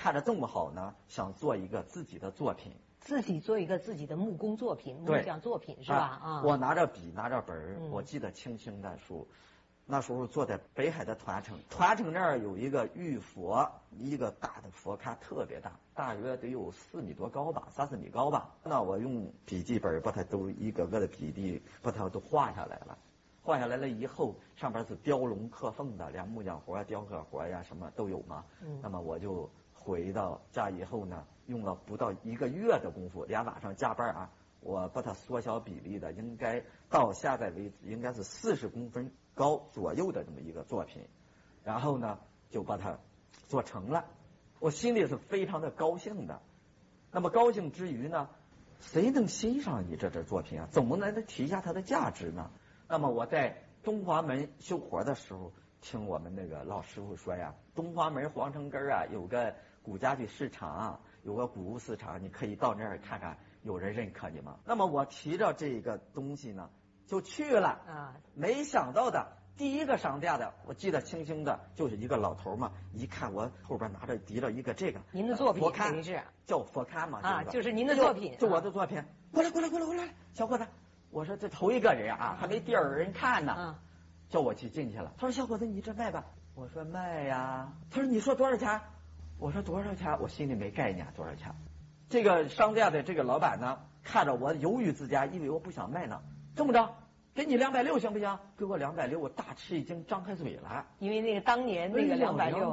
看着这么好呢，想做一个自己的作品。 自己做一个自己的木工作品、木匠作品是吧？啊， 我拿着笔，拿着本儿，我记得清清的书。那时候坐在北海的团城，团城那儿有一个玉佛，一个大的佛龛，特别大，大约得有4米多高吧，3、4米高吧。那我用笔记本把它都一个个的笔记把它都画下来了。画下来了以后，上边是雕龙刻凤的，连木匠活、雕刻活呀什么都有嘛。那么我就回到家以后呢，用了不到1个月的功夫，连晚上加班啊，我把它缩小比例的，应该到现在为止应该是40公分高左右的这么一个作品，然后呢就把它做成了，我心里是非常的高兴的。那么高兴之余呢，谁能欣赏你这作品啊？怎么能提一下它的价值呢？那么我在东华门修活的时候，听我们那个老师傅说呀，东华门皇城根啊有个古家具市场，有个古物市场，你可以到那儿看看，有人认可你吗？那么我提着这个东西呢，就去了啊。没想到的，第一个上架的，我记得清清的，就是一个老头嘛，一看我后边拿着提了一个这个， 您的作品， 佛龛叫佛龛嘛， 啊，就是您的作品， 就我的作品。过来，小伙子。我说这头一个人啊，还没第二个人看呢，叫我去进去了。他说小伙子，你这卖吧。我说卖呀。他说你说多少钱？我说多少钱？我心里没概念多少钱。这个商店的这个老板呢，看着我犹豫之间，以为我不想卖呢。这么着，给你260行不行？给我260，我大吃一惊，张开嘴了。 因为那个当年那个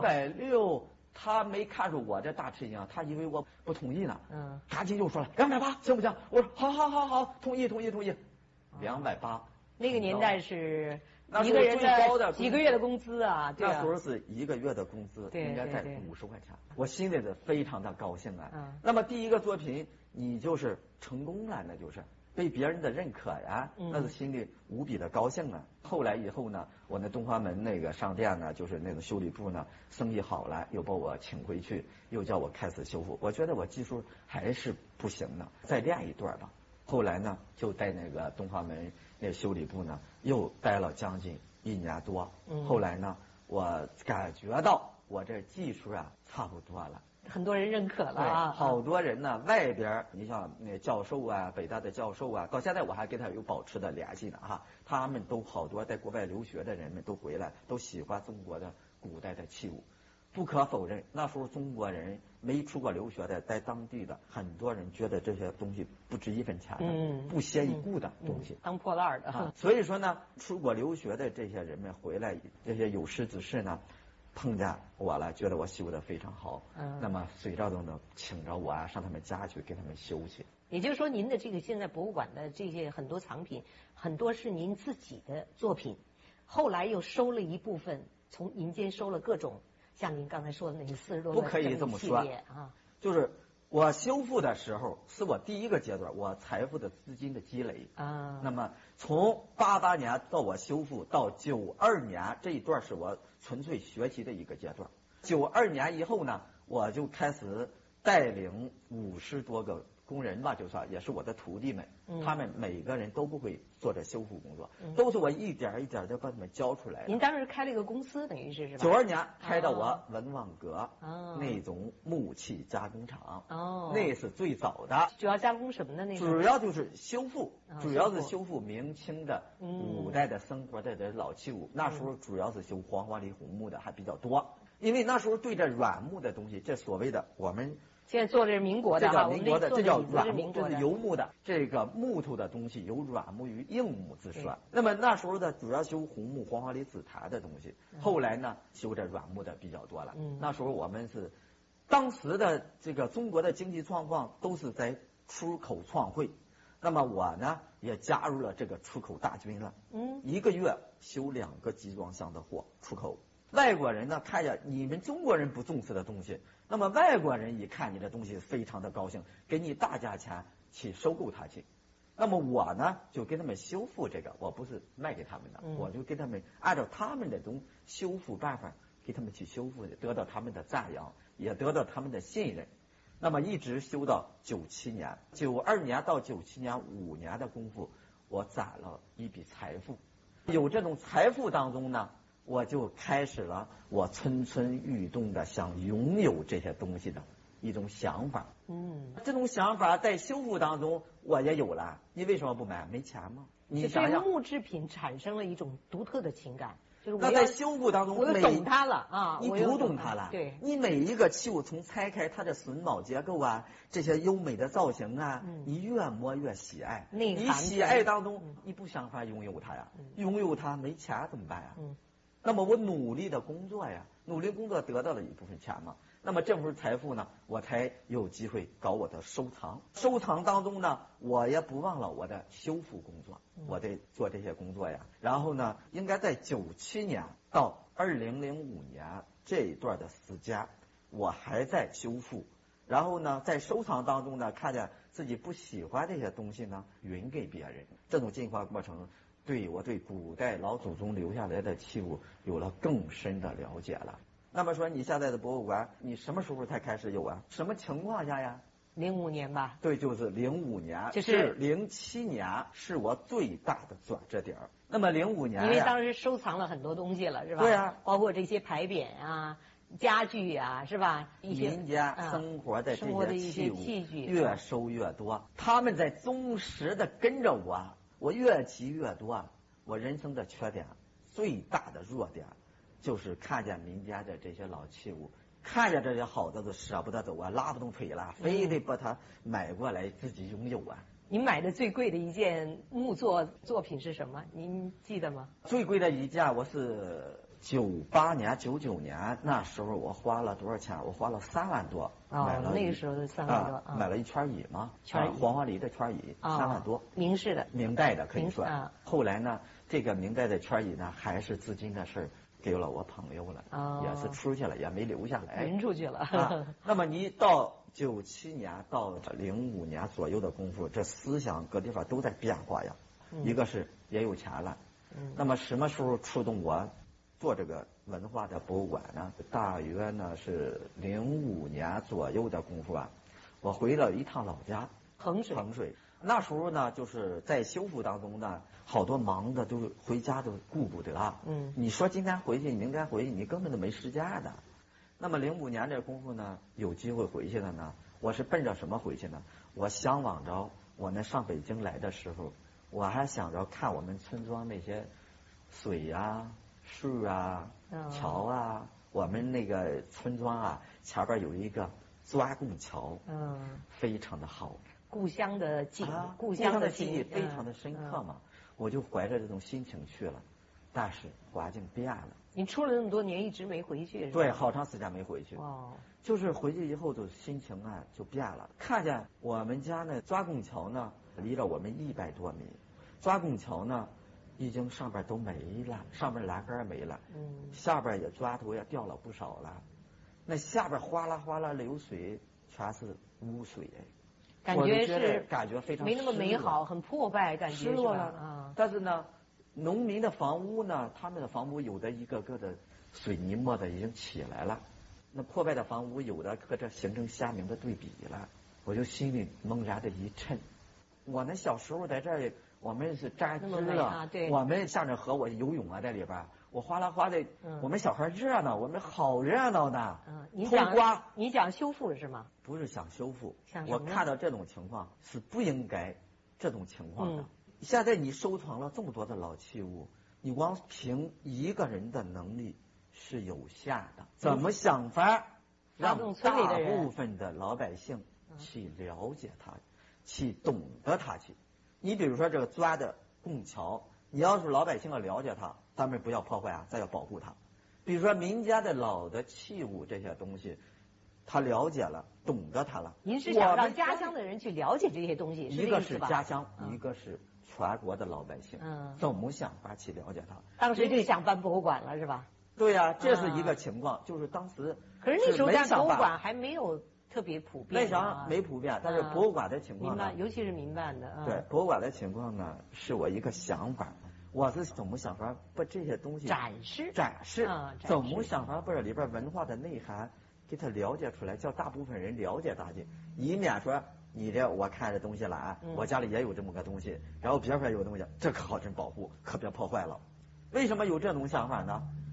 260，他没看出我这大吃一惊，他以为我不同意呢。赶紧又说了280行不行？我说好，同意。280， 那个年代是一个人的几个月的工资啊，对啊， 那时候是1个月的工资，应该在50块钱。我心里是非常的高兴啊。那么第一个作品你就是成功了，那就是被别人的认可呀，那是心里无比的高兴啊。后来以后呢，我那东华门那个商店呢，就是那个修理部呢，生意好了，又把我请回去，又叫我开始修复。我觉得我技术还是不行呢，再练一段吧。后来呢，就在那个东华门那修理部呢，又待了将近1年多。后来呢，我感觉到我这技术啊差不多了， 很多人认可了啊。 好多人呢，外边你像那教授啊，北大的教授啊，到现在我还跟他有保持的联系呢哈。他们都好多在国外留学的人们都回来，都喜欢中国的古代的器物。不可否认，那时候中国人没出过留学的，在当地的很多人觉得这些东西不值1分钱的，不屑一顾的东西， 当破烂的。 所以说呢，出国留学的这些人们回来，这些有识之士呢，碰见我了，觉得我修的非常好，那么随着都能请着我啊，上他们家去给他们修去。 也就是说，您的这个现在博物馆的这些很多藏品，很多是您自己的作品，后来又收了一部分，从民间收了各种。像您刚才说的那个40多个， 不可以这么说啊， 就是我修复的时候是我第一个阶段，我财富的资金的积累啊。那么从88年到我修复到92年这一段是我纯粹学习的一个阶段。92年以后呢，我就开始带领50多个工人吧，就算也是我的徒弟们，他们每个人都不会做这修复工作，都是我一点一点的把他们教出来的。 您当时开了一个公司，等于是吧 ？92年开的我文旺阁那种木器加工厂，那是最早的。 主要加工什么呢？那主要就是修复，主要是修复明清的古代的生活的这老器物。那时候主要是修黄花梨红木的还比较多，因为那时候对这软木的东西，这所谓的我们。 现在做的是民国的， 这叫民国的，这叫软木，这是油木的。这个木头的东西有软木与硬木之说。那么那时候的主要修红木、黄花梨紫檀的东西，后来呢修这软木的比较多了。那时候我们是当时的这个中国的经济状况都是在出口创汇，那么我呢也加入了这个出口大军了。1个月修2个集装箱的货出口。外国人呢看见你们中国人不重视的东西，那么外国人一看你的东西非常的高兴，给你大价钱去收购它去。那么我呢就给他们修复这个，我不是卖给他们的，我就给他们按照他们的这种修复办法给他们去修复，得到他们的赞扬，也得到他们的信任。那么一直修到97年，92年到97年5年的功夫，我攒了一笔财富。有这种财富当中呢， 我就开始了我蠢蠢欲动的想拥有这些东西的一种想法。这种想法在修复当中我也有了。你为什么不买？没钱吗？你想想， 对木制品产生了一种独特的情感。就是那在修复当中， 我懂它了啊， 你读懂它了。 对， 你每一个器物从拆开它的榫卯结构啊，这些优美的造型啊，你越摸越喜爱。你喜爱当中，你不想法拥有它呀？拥有它没钱怎么办呀？那么我努力的工作呀，努力工作得到了一部分钱嘛。那么这份财富呢，我才有机会搞我的收藏。收藏当中呢，我也不忘了我的修复工作，我得做这些工作呀。然后呢，应该在97年到2005年这一段的时间，我还在修复。然后呢，在收藏当中呢，看见自己不喜欢这些东西呢，匀给别人。这种进化过程，对我对古代老祖宗留下来的器物有了更深的了解了。那么说，你现在的博物馆，你什么时候才开始有啊？什么情况下呀 ？05年吧。 对，就是05年， 就是 07年是我最大的转折点。那么05年， 因为当时收藏了很多东西了，是吧？ 对啊， 包括这些牌匾啊、家具啊，是吧？一些民间生活的这些器具越收越多。他们在忠实的跟着我越积越多。我人生的缺点，最大的弱点，就是看见民间的这些老器物，看见这些好的都舍不得走啊，拉不动腿了，非得把它买过来自己拥有啊。 您买的最贵的一件木作品是什么？您记得吗？ 最贵的一件，我是98年、99年那时候，我花了多少钱？我花了3万多，买了那个时候的3万多， 买了一圈椅嘛， 圈椅， 黄花梨的圈椅，3万多， 明式的， 明代的可以说。后来呢，这个明代的圈椅呢，还是资金的事儿，给了我朋友了，也是出去了，也没留下来， 匀出去了。 那么你到97年到05年左右的功夫，这思想各地方都在变化呀。一个是也有钱了，那么什么时候触动我做这个文化的博物馆呢？大约呢是05年左右的功夫啊，我回了一趟老家衡水。那时候呢，就是在修复当中呢，好多忙的都回家都顾不得。你说今天回去，明天回去，你根本都没时间的。那么05年这功夫呢，有机会回去了呢，我是奔着什么回去呢？我向往着我们上北京来的时候，我还想着看我们村庄那些水啊、树啊、桥啊。我们那个村庄啊，前边有一个抓贡桥，非常的好。 故乡的记忆非常的深刻嘛，我就怀着这种心情去了，但是环境变了。 你出了那么多年一直没回去是吧？ 对，好长时间没回去。就是回去以后就心情啊就变了。看见我们家那抓贡桥呢，离着我们100多米，抓贡桥呢已经上边都没了，上边栏杆没了，下边也砖头也掉了不少了，那下边哗啦哗啦流水，全是污水。 感觉非常没那么美好，很破败，感觉失落了。但是呢，农民的房屋呢，他们的房屋有的一个个的水泥磨的已经起来了，那破败的房屋有的和这形成鲜明的对比了。我就心里猛然的一震。我们小时候在这儿，我们是沾湿了，我们下着河我游泳啊，在里边。我哗啦哗的，我们小孩热闹，我们好热闹的。 你讲修复是吗？ 不是想修复，我看到这种情况是不应该这种情况的。现在你收藏了这么多的老器物，你光凭一个人的能力是有限的，怎么想法让大部分的老百姓去了解它，去懂得它去？你比如说这个砖的贡桥，你要是老百姓要了解它，咱们不要破坏啊，咱要保护它。比如说民间的老的器物这些东西，他了解了，懂得它了。 您是想让家乡的人去了解这些东西？ 一个是家乡，一个是全国的老百姓，怎么想法去了解它？ 当时就想办博物馆了，是吧？ 对呀，这是一个情况，就是当时。 可是那时候办博物馆还没有特别普遍。 那时候没普遍，但是博物馆的情况呢， 尤其是民办的。 对，博物馆的情况呢，是我一个想法。我是怎么想法把这些东西展示， 怎么想法把这里边文化的内涵给它了解出来，叫大部分人了解它去，以免说你这我看这东西了啊，我家里也有这么个东西，然后别说有东西，这可好真保护，可别破坏了。为什么有这种想法呢？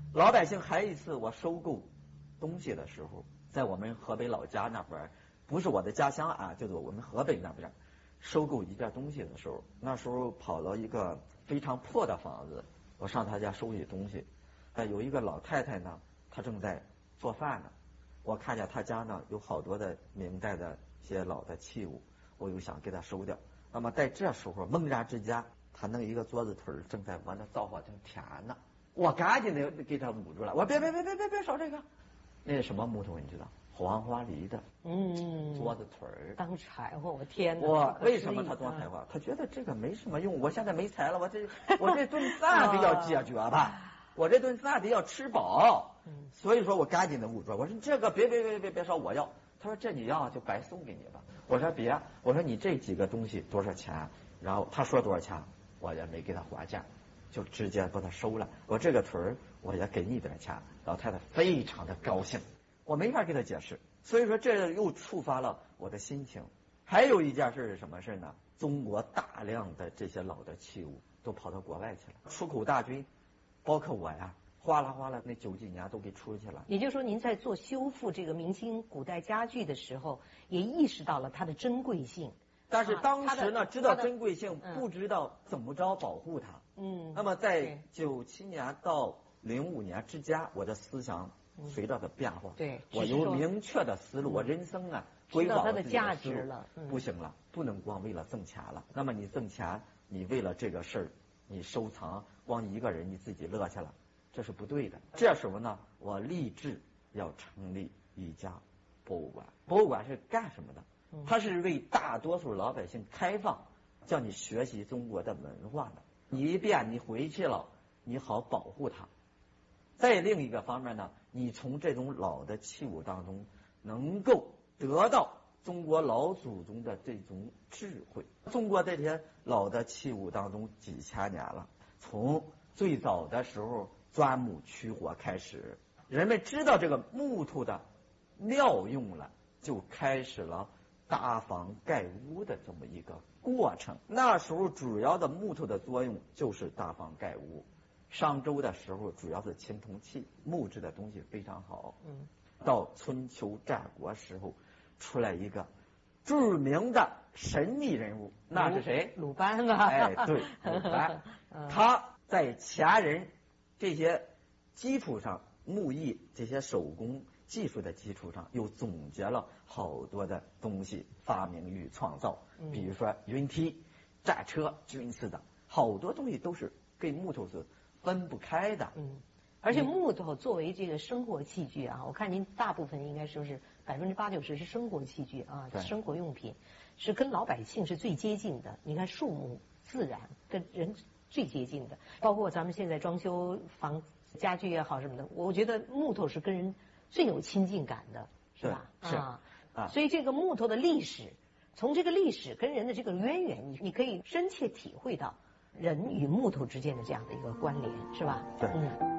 老百姓还一次，我收购东西的时候，在我们河北老家那边，不是我的家乡啊，就是我们河北那边，收购一件东西的时候，那时候跑到一个非常破的房子，我上他家收拾东西，有一个老太太呢，她正在做饭呢，我看见她家呢有好多的明代的一些老的器物，我又想给她收掉。那么在这时候，猛然之间，她弄一个桌子腿正在往那灶火正填呢，我赶紧的给她捂住了，我别烧这个，那是什么木头你知道？黄花梨的，桌子腿儿当柴火，我天哪！ 我为什么他当柴火？他觉得这个没什么用，我现在没柴了，我这顿饭得要解决吧，我这顿饭得要吃饱，所以说我赶紧的捂住，我说这个别烧，我要。他说这你要就白送给你吧。我说别，我说你这几个东西多少钱？然后他说多少钱，我也没给他还价，就直接把它收了。我这个腿儿我也给你点钱。老太太非常的高兴。我没法给他解释，所以说这又触发了我的心情。还有一件事是什么事呢？中国大量的这些老的器物都跑到国外去了，出口大军，包括我呀，哗啦那90几年都给出去了。 也就是说，您在做修复这个明清古代家具的时候，也意识到了它的珍贵性。 但是当时呢，知道珍贵性，不知道怎么着保护它。那么在97年到05年之间，我的思想随着的变化，我有明确的思路，我人生啊规划它的价值了， 不行了，不能光为了挣钱了。那么你挣钱，你为了这个事儿，你收藏，光一个人你自己乐去了，这是不对的。这时候呢，我立志要成立一家博物馆。博物馆是干什么的？它是为大多数老百姓开放，叫你学习中国的文化的。你一遍你回去了，你好保护它。再另一个方面呢，你从这种老的器物当中能够得到中国老祖宗的这种智慧。中国这些老的器物当中几千年了，从最早的时候钻木取火开始，人们知道这个木头的妙用了，就开始了搭房盖屋的这么一个过程。那时候主要的木头的作用就是搭房盖屋。商周的时候主要是青铜器，木质的东西非常好。到春秋战国时候，出来一个著名的神秘人物，那是谁？ 鲁班吧？ 哎，对，鲁班。他在前人这些基础上，木艺这些手工技术的基础上，又总结了好多的东西，发明与创造。比如说云梯、战车、军事的，好多东西都是跟木头是分不开的。 而且木头作为这个生活器具啊，我看您大部分应该说是80%、90%是生活器具啊，生活用品，是跟老百姓是最接近的。你看树木、自然跟人最接近的，包括咱们现在装修房家具也好什么的，我觉得木头是跟人最有亲近感的，是吧？所以这个木头的历史，从这个历史跟人的这个渊源，你可以深切体会到人与木头之间的这样的一个关联，是吧？ 对。